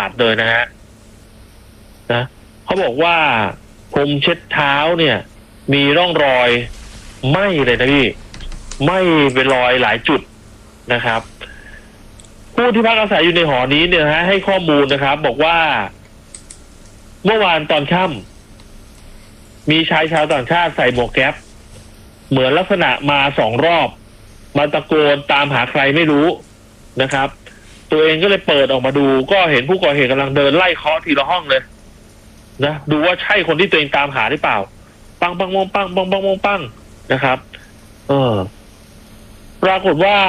ดเลยนะฮะนะเขาบอกว่าพรมเช็ดเท้าเนี่ยมีร่องรอยไหม้เลยนะพี่ไหม้เป็นรอยหลายจุดนะครับผู้ที่พักอาศัยอยู่ในหอนี้เนี่ยฮะให้ข้อมูลนะครับบอกว่าเมื่อวานตอนค่ำมีชายชาวต่างชาติใส่หมวกแก๊ปเหมือนลักษณะมา2 รอบมาตะโกนตามหาใครไม่รู้นะครับตัวเองก็เลยเปิดออกมาดูก็เห็นผู้ก่อเหตุกำลังเดินไล่เคาะทีละห้องเลยนะดูว่าใช่คนที่ตัวเองตามหาหรือเปล่าปังปังปังปังปังปังปังปังนะครับปรากฏว่า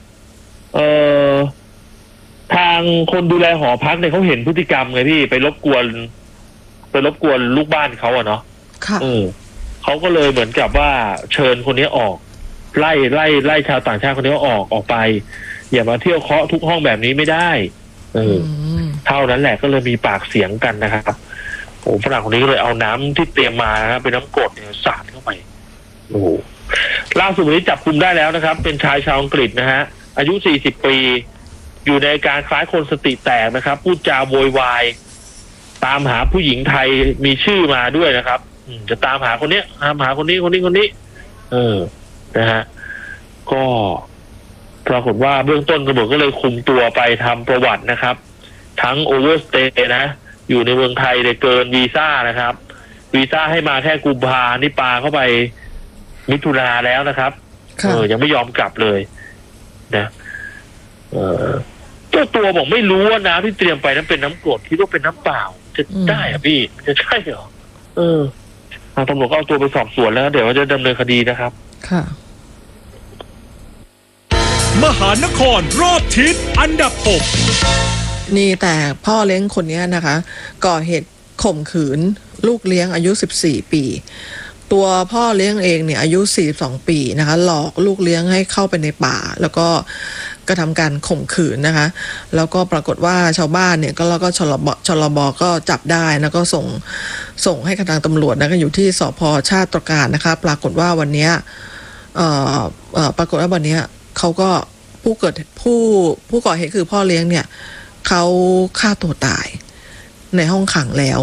ทางคนดูแลหอพักเนี่ยเขาเห็นพฤติกรรมไงพี่ไปรบกวนลูกบ้านเขาอะเนาะเขาก็เลยเหมือนกับว่าเชิญคนนี้ออกไล่ชาวต่างชาติคนนี้ออกไปอย่ามาเที่ยวเคาะทุกห้องแบบนี้ไม่ได้เท่านั้นแหละก็เลยมีปากเสียงกันนะครับโอ้ฝรั่งคนนี้ก็เลยเอาน้ำที่เตรียมมาครับเป็นน้ำกรดเนี่ยสาดเข้าไปโอ้ล่าสุดวันนี้จับกุมได้แล้วนะครับเป็นชายชาวอังกฤษนะฮะอายุ40 ปีอยู่ในการคล้ายคนสติแตกนะครับพูดจาโวยวายตามหาผู้หญิงไทยมีชื่อมาด้วยนะครับจะตามหาคนนี้ตามหาคนนี้นะฮะก็ปรากฏว่าเบื้องต้นตำรวจก็เลยคุมตัวไปทำประวัตินะครับทั้งโอเวอร์สเตย์นะอยู่ในเมืองไทยได้เกินวีซ่านะครับวีซ่าให้มาแค่กุมภานี่ปาเข้าไปมิถุนาแล้วนะครับยังไม่ยอมกลับเลยนะเจ้าตัวบอกไม่รู้ว่าน้ำที่เตรียมไปนั้นเป็นน้ำกรดคิดว่าเป็นน้ำเปล่าจะได้อะพี่จะใช่เหรอทางตำรวจก็เอาตัวไปสอบสวนแล้วเดี๋ยวจะดำเนินคดีนะครับค่ะมหานครรอบทิศอันดับ 6 นี่แต่พ่อเลี้ยงคนนี้นะคะก่อเหตุข่มขืนลูกเลี้ยงอายุ14 ปีตัวพ่อเลี้ยงเองเนี่ยอายุ42 ปีนะคะหลอกลูกเลี้ยงให้เข้าไปในป่าแล้วก็กระทำการข่มขืนนะคะแล้วก็ปรากฏว่าชาวบ้านเนี่ยก็ชลบก็จับได้แล้วก็ส่งให้กับทางตำรวจนะคะอยู่ที่สภ.ชาติตรการนะคะปรากฏว่าวันนี้ปรากฏว่าวันนี้เขาก็ผู้ก่อเหตุคือพ่อเลี้ยงเนี่ยเขาฆ่าตัวตายในห้องขังแล้ว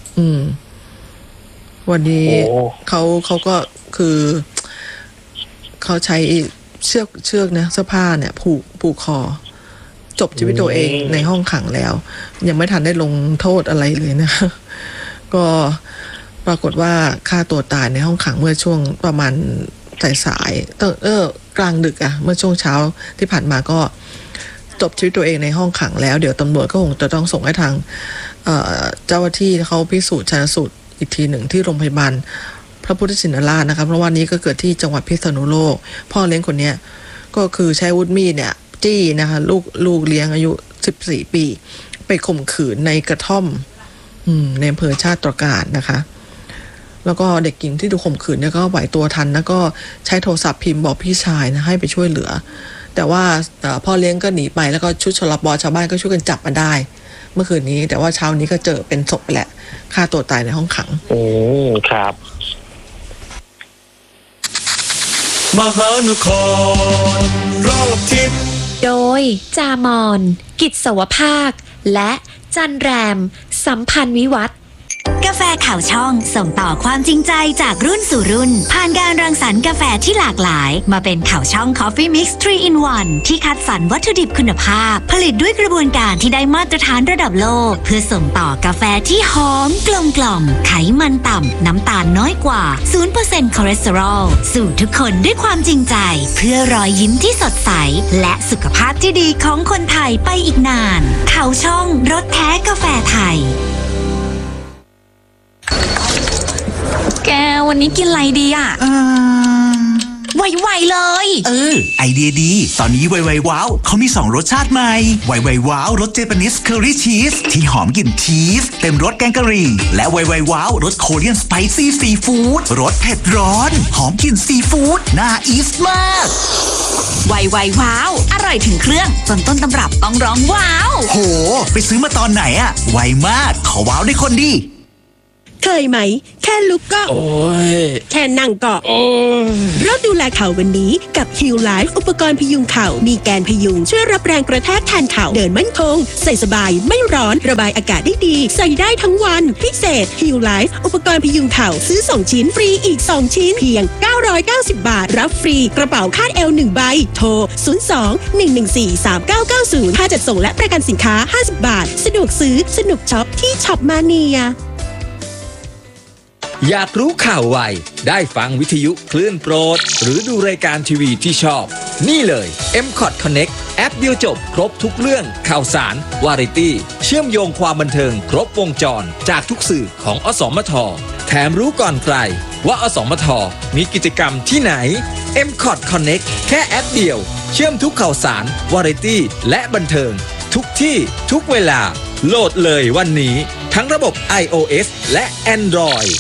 วันนี้เขาก็คือเขาใช้เชือกนะเสื้อผ้าเนี่ยผูกคอจบชีวิตตัวเองในห้องขังแล้วยังไม่ทันได้ลงโทษอะไรเลยนะก็ปรากฏว่าฆ่าตัวตายในห้องขังเมื่อช่วงประมาณสายกลางดึกเมื่อช่วงเช้าที่ผ่านมาก็จบชีวิตตัวเองในห้องขังแล้วเดี๋ยวตำรวจก็คงจะต้องส่งให้ทางเจ้าหน้าที่เขาพิสูจน์ชันสูตรอีกทีหนึ่งที่โรงพยาบาลพระพุทธชินราชนะครับเพราะว่านี้ก็เกิดที่จังหวัดพิษณุโลกพ่อเลี้ยงคนนี้ก็คือใช้อาวุธมีดเนี่ยจี้นะคะลูกเลี้ยงอายุ14 ปีไปข่มขืนในกระท่อมในอำเภอชาติตรการนะคะแล้วก็เด็กหญิงที่ถูกข่มขืนเนี่ยก็ไหวตัวทันแล้วก็ใช้โทรศัพท์พิมพ์บอกพี่ชายนะให้ไปช่วยเหลือแต่ว่าพ่อเลี้ยงก็หนีไปแล้วก็ชุดชลบชาวบ้านก็ช่วยกันจับมาได้เมื่อคืนนี้แต่ว่าเช้านี้ก็เจอเป็นศพไปแหละฆ่าตัวตายในห้องขังครับมหานครรอบทิศโดยจามอนกิจสวภาคและจันแรมสัมพันธ์วิวัฒน์กาแฟข่าวช่องส่งต่อความจริงใจจากรุ่นสู่รุ่นผ่านการรังสรรค์กาแฟที่หลากหลายมาเป็นข่าวช่อง Coffee Mix 3 in 1ที่คัดสรรวัตถุดิบคุณภาพผลิตด้วยกระบวนการที่ได้มาตรฐานระดับโลกเพื่อส่งต่อกาแฟที่หอมกลมกล่อมไขมันต่ำน้ำตาลน้อยกว่า 0% คอเลสเตอรอลสู่ทุกคนด้วยความจริงใจเพื่อรอยยิ้มที่สดใสและสุขภาพที่ดีของคนไทยไปอีกนานข่าวช่องรสแท้กาแฟไทยแกวันนี้กินอะไรดีอ่ะไวๆเลยไอเดียดีตอนนี้ไวๆว้าวเขามี2รสชาติใหม่ไวๆว้าวรสเจแปนิสเคอรี่ชีสที่หอมกลิ่นชีสเต็มรสแกงกะหรี่และไวๆว้าวรสโคเรียนสไปซี่ซีฟู้ดรสเผ็ดร้อนหอมกลิ่นซีฟู้ดน่าอีสมากไวๆว้าวอร่อยถึงเครื่องจนต้นตำรับต้องร้องว้าวโหไปซื้อมาตอนไหนอะไวมากขอว้าวได้คนดีเคยไหมแค่ลุกก็โอ้ยแค่นั่งก็โอ้ยเริ่มดูแลเข่าวันนี้กับ Heal Life อุปกรณ์พยุงเข่ามีแกนพยุงช่วยรับแรงกระแทกแทนเข่าเดินมั่นคงใส่สบายไม่ร้อนระบายอากาศได้ดีใส่ได้ทั้งวันพิเศษ Heal Life อุปกรณ์พยุงเข่าซื้อ2ชิ้นฟรีอีก2ชิ้นเพียง990 บาทรับฟรีกระเป๋าคาดเอว1ใบโทร02-114-3990ค่าจัดส่งและประกันสินค้า50 บาทสะดวกซื้อสนุกช็อปที่ช็อปมาเนียอยากรู้ข่าวไวได้ฟังวิทยุคลื่นโปรดหรือดูรายการทีวีที่ชอบนี่เลย M-Cot Connect แอปเดียวจบครบทุกเรื่องข่าวสารวาไรตี้เชื่อมโยงความบันเทิงครบวงจรจากทุกสื่อของอสมทแถมรู้ก่อนใครว่าอสมทมีกิจกรรมที่ไหน M-Cot Connect แค่แอปเดียวเชื่อมทุกข่าวสารวาไรตี้และบันเทิงทุกที่ทุกเวลาโหลดเลยวันนี้ทั้งระบบ iOS และ Android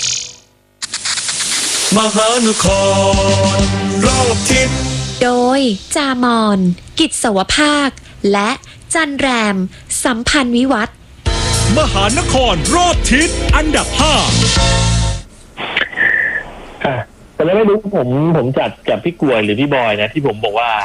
มหานครรอบทิศโดยจามอนกิจสวภาคและจันแรมสัมพันธ์วิวัฒน์มหานครรอบทิศอันดับ5 แต่ไม่รู้ผมจัดกับพี่กล้วยหรือพี่บอยนะที่ผมบอกว่า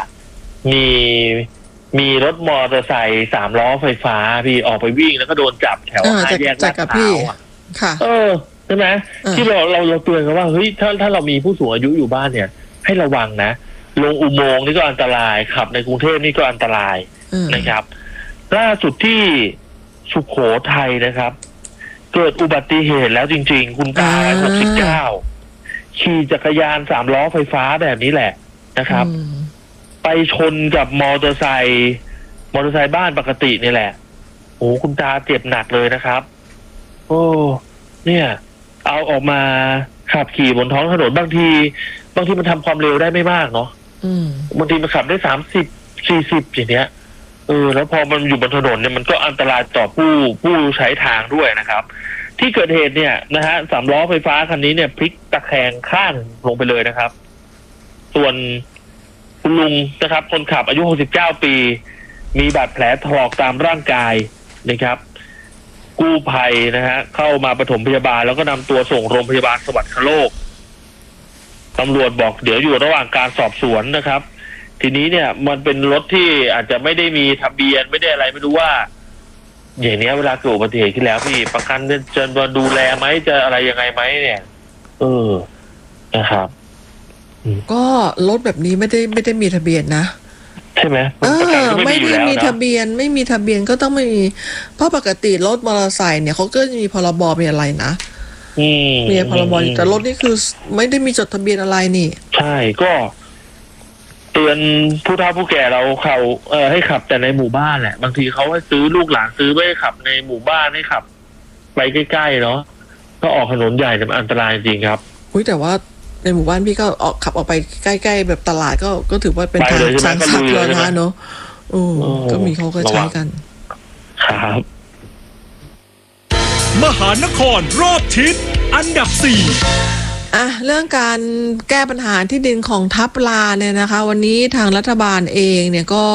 มีรถมอเตอร์ไซค์3 ล้อไฟฟ้าพี่ออกไปวิ่งแล้วก็โดนจับแถว5 แยกลาดพร้าวค่ะใช่ไหมที่เราเตือนกันว่าเฮ้ยถ้าเรามีผู้สูงอายุอยู่บ้านเนี่ยให้ระวังนะลงอุโมงค์นี่ก็อันตรายขับในกรุงเทพนี่ก็อันตรายนะครับล่าสุดที่สุโขทัยนะครับเกิดอุบัติเหตุแล้วจริงๆคุณตา69ขี่จักรยาน3 ล้อไฟฟ้าแบบนี้แหละนะครับไปชนกับมอเตอร์ไซค์บ้านปกตินี่แหละโอ้คุณตาเจ็บหนักเลยนะครับโอ้เนี่ยเอาออกมาขับขี่บนท้องถนนบางทีมันทำความเร็วได้ไม่มากเนาะบางทีมันขับได้30-40อย่างเนี้ยแล้วพอมันอยู่บนถนนเนี่ยมันก็อันตรายต่อผู้ใช้ทางด้วยนะครับที่เกิดเหตุเนี่ยนะฮะ3 ล้อไฟฟ้าคันนี้เนี่ยพลิกตะแคงข้างลงไปเลยนะครับส่วนคุณลุงนะครับคนขับอายุ69 ปีมีบาดแผลถลอกตามร่างกายนะครับกู้ภัยนะฮะเข้ามาปฐมพยาบาลแล้วก็นำตัวส่งโรงพยาบาลสวรรคโลกตำรวจบอกเดี๋ยวอยู่ระหว่างการสอบสวนนะครับทีนี้เนี่ยมันเป็นรถที่อาจจะไม่ได้มีทะเบียนไม่ได้อะไรไม่รู้ว่าอย่างนี้เวลาเกิดอุบัติเหตุขึ้นแล้วพี่ประกันจะมาดูแลไหมจะอะไรยังไงไหมเนี่ยนะครับก็รถแบบนี้ไม่ได้มีทะเบียนนะใช่ไหมไม่ได้มีทะเบียนไม่มีทะเบียนก็ต้องไม่มีเพราะปกติรถมอเตอร์ไซค์เนี่ยเขาก็มีพรบมีอะไรนะมีพรบแต่รถนี่คือไม่ได้มีจดทะเบียนอะไรนี่ใช่ก็เตือนผู้เฒ่าผู้แก่เราเขาให้ขับแต่ในหมู่บ้านแหละบางทีเขาให้ซื้อลูกหลานซื้อไม่ให้ขับในหมู่บ้านให้ขับไปใกล้ๆเนาะก็ออกถนนใหญ่แต่มันอันตรายจริงครับแต่ว่าในหมู่บ้านพี่ก็ขับออกไปใกล้ๆแบบตลาดก็ถือว่าเป็นทางสาธารณะเนาะก็มีเขาก็ใช้กันครับมหานครรอบทิศอันดับ4 เรื่องการแก้ปัญหาที่ดินของทับลาเนี่ยนะคะวันนี้ทางรัฐบาลเองเนี่ยก็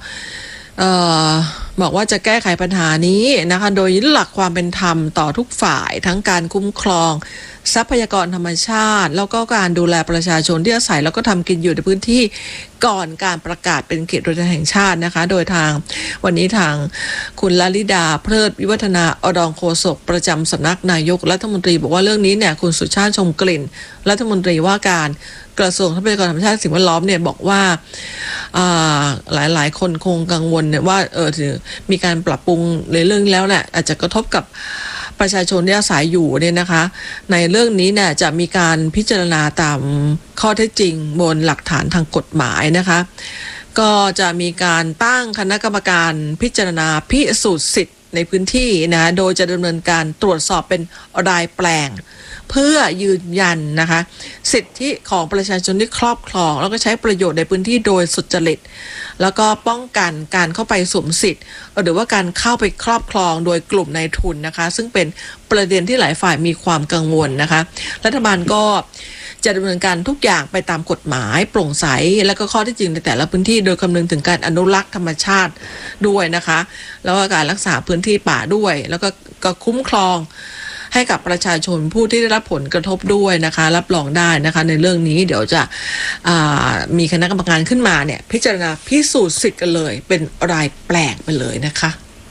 บอกว่าจะแก้ไขปัญหานี้นะคะโดยยึดหลักความเป็นธรรมต่อทุกฝ่ายทั้งการคุ้มครองทรัพยากรธรรมชาติแล้วก็การดูแลประชาชนที่อาศัยแล้วก็ทำกินอยู่ในพื้นที่ก่อนการประกาศเป็นเขตอุทยานแห่งชาตินะคะโดยทางวันนี้ทางคุณลลิดาเพลิดวิวัฒนาอดองโฆษกประจำสำนักนายกรัฐมนตรีบอกว่าเรื่องนี้เนี่ยคุณสุชาติชมกลิ่นรัฐมนตรีว่าการกระทรวงทรัพยากรธรรมชาติสิ่งแวดล้อมเนี่ยบอกว่าหลายคนคงกังวลเนี่ยว่ามีการปรับปรุงในเรื่องแล้วเนี่ยอาจจะกระทบกับประชาชนที่อาศัยอยู่เนี่ยนะคะในเรื่องนี้เนี่ยจะมีการพิจารณาตามข้อเท็จจริงบนหลักฐานทางกฎหมายนะคะก็จะมีการตั้งคณะกรรมการพิจารณาพิสูจน์สิทธิ์ในพื้นที่นะโดยจะดำเนินการตรวจสอบเป็นรายแปลงเพื่อยืนยันนะคะสิทธิของประชาชนที่ครอบครองแล้วก็ใช้ประโยชน์ในพื้นที่โดยสุจริตแล้วก็ป้องกันการเข้าไปสวมสิทธิ์หรือว่าการเข้าไปครอบครองโดยกลุ่มนายทุนนะคะซึ่งเป็นประเด็นที่หลายฝ่ายมีความกังวลนะคะรัฐบาลก็จะดำเนินการทุกอย่างไปตามกฎหมายโปร่งใสและก็ข้อเท็จจริงในแต่ละพื้นที่โดยคำนึงถึงการอนุรักษ์ธรรมชาติด้วยนะคะแล้วก็การรักษาพื้นที่ป่าด้วยแล้วก็คุ้มครองให้กับประชาชนผู้ที่ได้รับผลกระทบด้วยนะคะรับรองได้นะคะในเรื่องนี้เดี๋ยวจะมีคณะกรรมการขึ้นมาเนี่ยพิจารณาพิสูจน์สิทธิ์กันเลยเป็นรายแปลกไปเลยนะคะ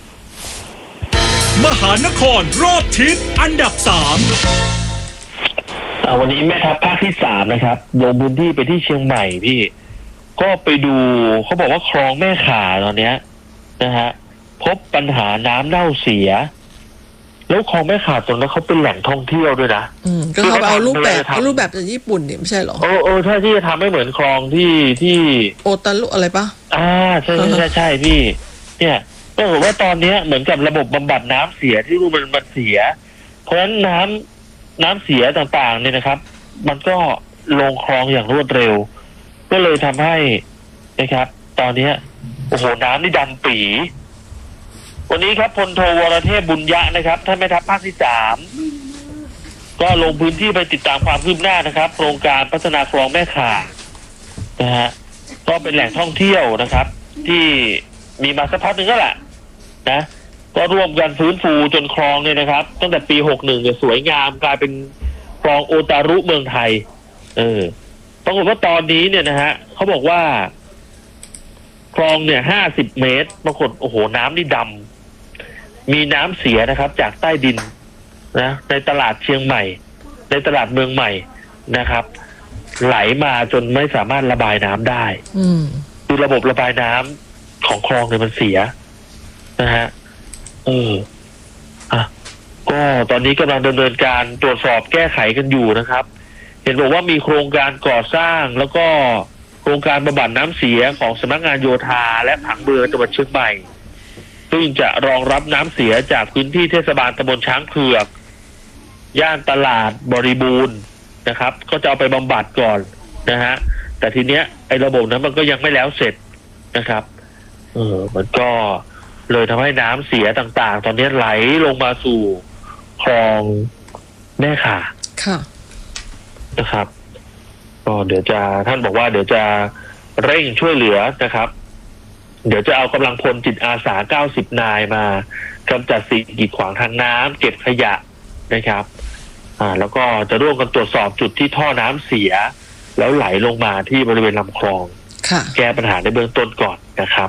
มหานครรอบทิศอันดับ 3 วันนี้แม่ทัพภาคที่ 3นะครับลงพื้นที่ไปที่เชียงใหม่พี่ก็ไปดูเขาบอกว่าคลองแม่ข่าตอนเนี้ยนะฮะพบปัญหาน้ำเน่าเสียแล้วคลองแม่ข่าตรงนั้นเขาเป็นแหล่งท่องเที่ยวด้วยนะก็เขาเอารูปแบบจากญี่ปุ่นเนี่ยไม่ใช่หรอใช่ที่จะทำให้เหมือนคลองที่โอตารุอะไรปะใช่พี่เนี่ยก็บอกว่าตอนนี้เหมือนกับระบบบำบัดน้ำเสียที่รูมันเสียเพราะฉะนั้นน้ำเสียต่างๆเนี่ยนะครับมันก็ลงคลองอย่างรวดเร็วก็เลยทำให้นะครับตอนนี้โอ้โหน้ำนี่ดำปีวันนี้ครับพลโทวรเทพบุญยะนะครับท่านแม่ทัพภาคที่ 3ก็ลงพื้นที่ไปติดตามความคืบหน้านะครับโครงการพัฒนาคลองแม่ข่านะฮะก็เป็นแหล่งท่องเที่ยวนะครับที่มีมาสักพักหนึ่งก็แหละนะก็ร่วมกันฟื้นฟูจนคลองเนี่ยนะครับตั้งแต่ปี61เนี่ยสวยงามกลายเป็นคลองโอตารุเมืองไทยปรากฏว่าตอนนี้เนี่ยนะฮะเขาบอกว่าคลองเนี่ย50 เมตรปรากฏโอ้โหน้ำนี่ดำมีน้ำเสียนะครับจากใต้ดินนะในตลาดเชียงใหม่ในตลาดเมืองใหม่นะครับไหลมาจนไม่สามารถระบายน้ำได้คือระบบระบายน้ำของคลองเนี่ยมันเสียนะฮะก็ตอนนี้กำลังดำเนินการตรวจสอบแก้ไขกันอยู่นะครับเห็นบอกว่ามีโครงการก่อสร้างแล้วก็โครงการบำบัดน้ำเสียของสำนักงานโยธาและผังเมืองจังหวัดเชียงใหม่ซึ่งจะรองรับน้ำเสียจากพื้นที่เทศบาลตำบลช้างเผือกย่านตลาดบริบูรณ์นะครับก็จะเอาไปบำบัดก่อนนะฮะแต่ทีเนี้ยไอ้ระบบนั้นมันก็ยังไม่แล้วเสร็จนะครับมันก็เลยทำให้น้ำเสียต่างๆตอนนี้ไหลลงมาสู่คลองแม่ข่านะครับก็เดี๋ยวท่านบอกว่าเดี๋ยวจะเร่งช่วยเหลือนะครับเดี๋ยวจะเอากำลังพลจิตอาสา90 นายมากำจัดสิ่งกีดขวางทางน้ำเก็บขยะนะครับแล้วก็จะร่วมกันตรวจสอบจุดที่ท่อน้ำเสียแล้วไหลลงมาที่บริเวณลำคลองแก้ปัญหาในเบื้องต้นก่อนนะครับ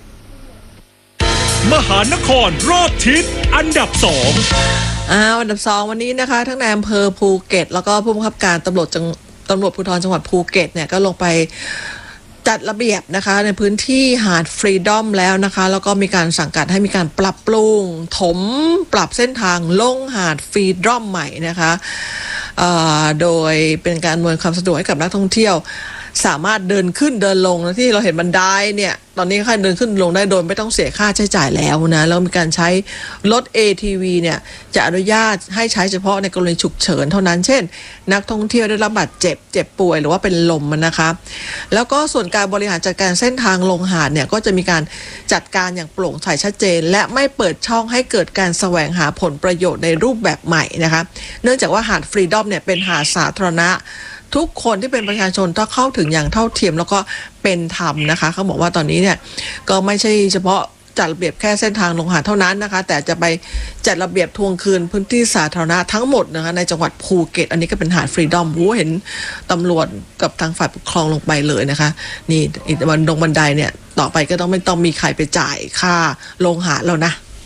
มหานครรอบทิศอันดับ 2 อันดับ 2วันนี้นะคะทั้งในอำเภอภูเก็ตแล้วก็ผู้บังคับการตำรวจภูธรจังหวัดภูเก็ตเนี่ยก็ลงไปจัดระเบียบนะคะในพื้นที่หาดฟรีดอมแล้วนะคะแล้วก็มีการสั่งการให้มีการปรับปรุงถมปรับเส้นทางลงหาดฟรีดอมใหม่นะคะโดยเป็นการอำนวยความสะดวกให้กับนักท่องเที่ยวสามารถเดินขึ้นเดินลงนะที่เราเห็นบันไดเนี่ยตอนนี้ค่าเดินขึ้นลงได้โดยไม่ต้องเสียค่าใช้จ่ายแล้วนะแล้วมีการใช้รถ ATV เนี่ยจะอนุญาตให้ใช้เฉพาะในกรณีฉุกเฉินเท่านั้นเช่นนักท่องเที่ยวได้รับบาดเจ็บป่วยหรือว่าเป็นลมนะคะแล้วก็ส่วนการบริหารจัดการเส้นทางลงหาดเนี่ยก็จะมีการจัดการอย่างโปร่งใสชัดเจนและไม่เปิดช่องให้เกิดการแสวงหาผลประโยชน์ในรูปแบบใหม่นะคะเนื่องจากว่าหาดฟรีดอมเนี่ยเป็นหาดสาธารณะทุกคนที่เป็นประชาชนต้องเข้าถึงอย่างเท่าเทียมแล้วก็เป็นธรรมนะคะเขาบอกว่าตอนนี้เนี่ยก็ไม่ใช่เฉพาะจัดระเบียบแค่เส้นทางลงหาดเท่านั้นนะคะแต่จะไปจัดระเบียบทวงคืนพื้นที่สาธารณะทั้งหมดนะคะในจังหวัดภูเก็ตอันนี้ก็เป็นหาดฟรีดอมเห็นตำรวจกับทางฝ่ายปกครองลงไปเลยนะคะนี่บันไดเนี่ยต่อไปก็ไม่ต้องมีใครไปจ่ายค่าลงหาดแล้ว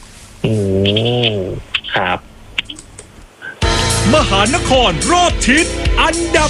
นะครับมหานครรอบทิศอันดับ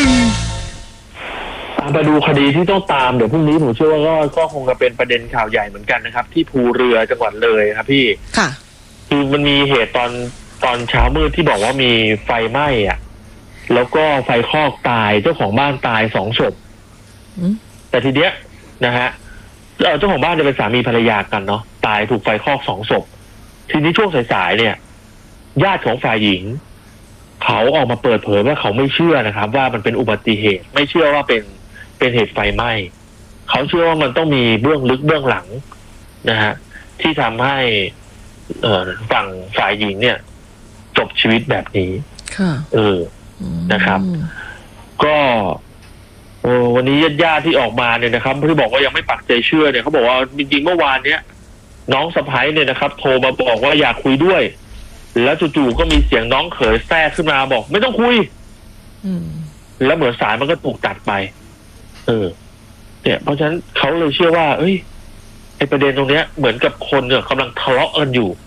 1 มาดูคดีที่ต้องตามเดี๋ยวพรุ่งนี้ผมเชื่อว่าก็คงจะเป็นประเด็นข่าวใหญ่เหมือนกันนะครับที่ภูเรือจังหวัดเลยครับพี่ค่ะคือมันมีเหตุตอนเช้ามืดที่บอกว่ามีไฟไหม้แล้วก็ไฟคลอกตายเจ้าของบ้านตาย2 ศพแต่ทีเนี้ยนะฮะเจ้าของบ้านจะเป็นสามีภรรยากันเนาะตายถูกไฟคลอก2 ศพทีนี้ช่วงสายๆเนี่ยญาติของฝ่ายหญิงเขาออกมาเปิดเผยว่าเขาไม่เชื่อนะครับว่ามันเป็นอุบัติเหตุไม่เชื่อว่าเป็นเหตุไฟไหม้เขาเชื่อว่ามันต้องมีเบื้องลึกเบื้องหลังนะฮะที่ทำให้ฝั่งฝ่ายหญิงเนี่ยจบชีวิตแบบนี้นะครับก็วันนี้ญาติที่ออกมาเนี่ยนะครับที่บอกว่ายังไม่ปักใจเชื่อเนี่ยเขาบอกว่าจริงๆเมื่อวานเนี้ยน้องสะใภ้เนี่ยนะครับโทรมาบอกว่าอยากคุยด้วยแล้วจู่ๆก็มีเสียงน้องเขยแทรกขึ้นมาบอกไม่ต้องคุยแล้วเหมือนสายมันก็ถูกตัดไปเนี่ยเพราะฉะนั้นเขาเลยเชื่อว่าไอ้ประเด็นตรงเนี้ยเหมือนกับคนเนี่ยกำลังทะเลาะกันอยู่